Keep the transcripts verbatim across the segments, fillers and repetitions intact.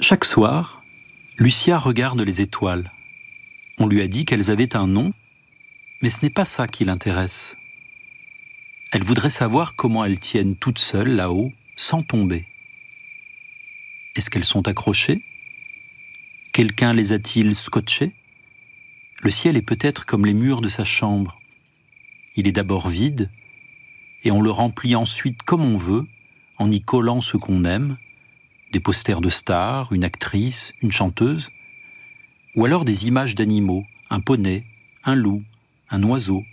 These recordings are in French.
Chaque soir, Lucia regarde les étoiles. On lui a dit qu'elles avaient un nom, mais ce n'est pas ça qui l'intéresse. Elle voudrait savoir comment elles tiennent toutes seules là-haut, sans tomber. Est-ce qu'elles sont accrochées? Quelqu'un les a-t-il scotchées? Le ciel est peut-être comme les murs de sa chambre. Il est d'abord vide, et on le remplit ensuite comme on veut, en y collant ce qu'on aime, des posters de stars, une actrice, une chanteuse, ou alors des images d'animaux, un poney, un loup, un oiseau.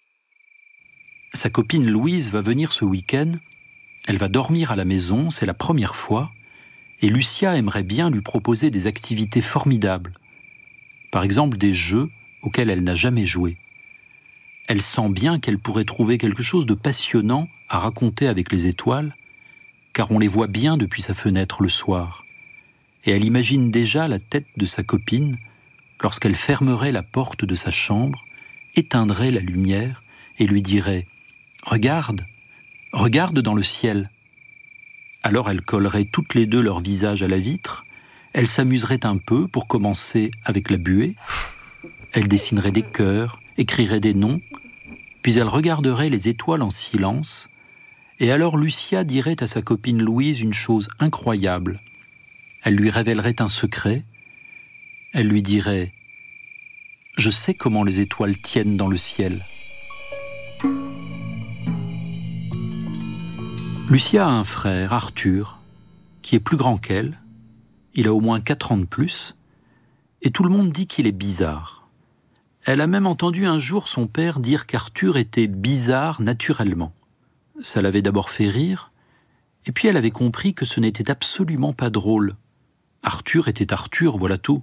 Sa copine Louise va venir ce week-end, elle va dormir à la maison, c'est la première fois, et Lucia aimerait bien lui proposer des activités formidables, par exemple des jeux auxquels elle n'a jamais joué. Elle sent bien qu'elle pourrait trouver quelque chose de passionnant à raconter avec les étoiles, car on les voit bien depuis sa fenêtre le soir, et elle imagine déjà la tête de sa copine lorsqu'elle fermerait la porte de sa chambre, éteindrait la lumière et lui dirait « Regarde, regarde dans le ciel ». Alors elles colleraient toutes les deux leur visage à la vitre, elles s'amuseraient un peu pour commencer avec la buée, elles dessineraient des cœurs, écriraient des noms, puis elles regarderaient les étoiles en silence, et alors Lucia dirait à sa copine Louise une chose incroyable. Elle lui révélerait un secret, elle lui dirait « Je sais comment les étoiles tiennent dans le ciel ». Lucia a un frère, Arthur, qui est plus grand qu'elle, il a au moins quatre ans de plus, et tout le monde dit qu'il est bizarre. Elle a même entendu un jour son père dire qu'Arthur était bizarre naturellement. Ça l'avait d'abord fait rire, et puis elle avait compris que ce n'était absolument pas drôle. Arthur était Arthur, voilà tout.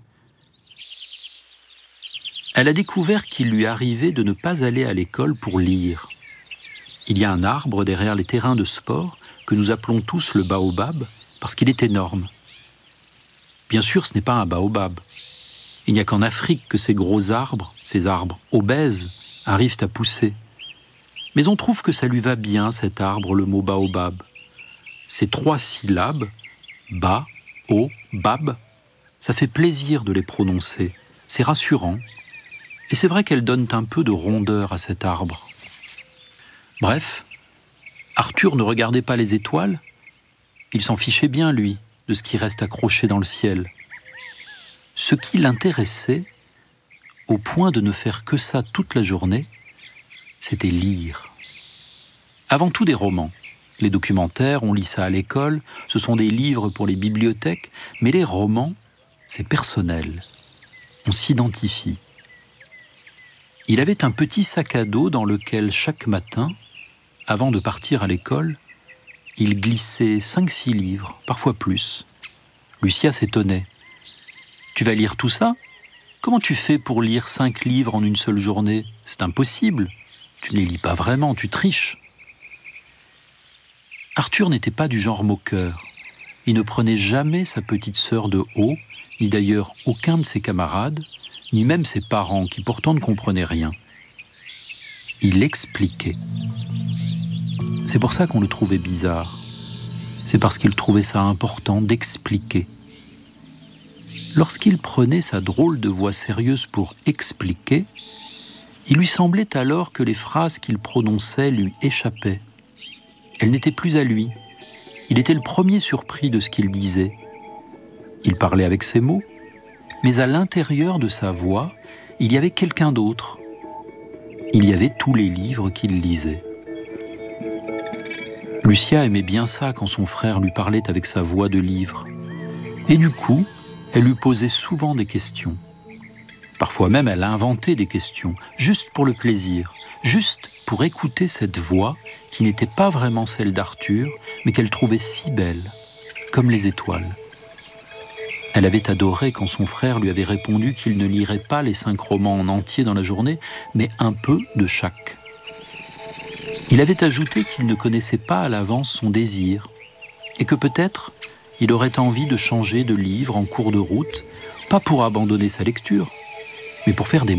Elle a découvert qu'il lui arrivait de ne pas aller à l'école pour lire. Il y a un arbre derrière les terrains de sport que nous appelons tous le baobab parce qu'il est énorme. Bien sûr, ce n'est pas un baobab. Il n'y a qu'en Afrique que ces gros arbres, ces arbres obèses, arrivent à pousser. Mais on trouve que ça lui va bien, cet arbre, le mot baobab. Ces trois syllabes, ba, o, bab, ça fait plaisir de les prononcer. C'est rassurant. Et c'est vrai qu'elles donnent un peu de rondeur à cet arbre. Bref, Arthur ne regardait pas les étoiles. Il s'en fichait bien, lui, de ce qui reste accroché dans le ciel. Ce qui l'intéressait, au point de ne faire que ça toute la journée, c'était lire. Avant tout des romans. Les documentaires, on lit ça à l'école, ce sont des livres pour les bibliothèques, mais les romans, c'est personnel. On s'identifie. Il avait un petit sac à dos dans lequel chaque matin, avant de partir à l'école, il glissait cinq six livres, parfois plus. Lucia s'étonnait. « Tu vas lire tout ça? Comment tu fais pour lire cinq livres en une seule journée? C'est impossible. Tu ne les lis pas vraiment, tu triches. » Arthur n'était pas du genre moqueur. Il ne prenait jamais sa petite sœur de haut, ni d'ailleurs aucun de ses camarades, ni même ses parents, qui pourtant ne comprenaient rien. Il expliquait. C'est pour ça qu'on le trouvait bizarre. C'est parce qu'il trouvait ça important d'expliquer. Lorsqu'il prenait sa drôle de voix sérieuse pour expliquer, il lui semblait alors que les phrases qu'il prononçait lui échappaient. Elles n'étaient plus à lui. Il était le premier surpris de ce qu'il disait. Il parlait avec ses mots, mais à l'intérieur de sa voix, il y avait quelqu'un d'autre. Il y avait tous les livres qu'il lisait. Lucia aimait bien ça quand son frère lui parlait avec sa voix de livre. Et du coup, elle lui posait souvent des questions. Parfois même, elle inventait des questions, juste pour le plaisir, juste pour écouter cette voix qui n'était pas vraiment celle d'Arthur, mais qu'elle trouvait si belle, comme les étoiles. Elle avait adoré quand son frère lui avait répondu qu'il ne lirait pas les cinq romans en entier dans la journée, mais un peu de chaque. Il avait ajouté qu'il ne connaissait pas à l'avance son désir, et que peut-être il aurait envie de changer de livre en cours de route, pas pour abandonner sa lecture, mais pour faire des